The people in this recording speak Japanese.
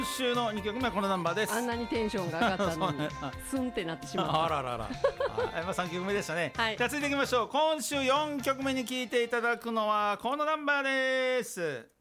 今週の2曲目はこのナンバーです。 あんなにテンションが上がったのにスンってなってしまった。 あららら3曲目でしたね、 はい、 じゃあ続いていきましょう。今週4曲目に聴いていただくのはこのナンバーです。